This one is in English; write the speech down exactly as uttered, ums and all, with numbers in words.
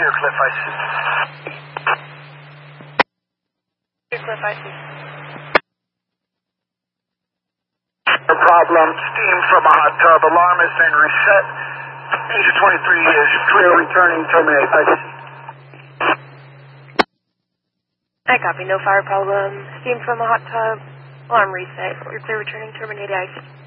Deer Cliff, I see. Deer Cliff, I see. No problem. Steam from a hot tub. Alarm has been reset. Engine twenty-three is clear. Returning. Terminate. I see. I copy. No fire problem. Steam from a hot tub. Alarm reset. You're clear returning. Terminate. I see.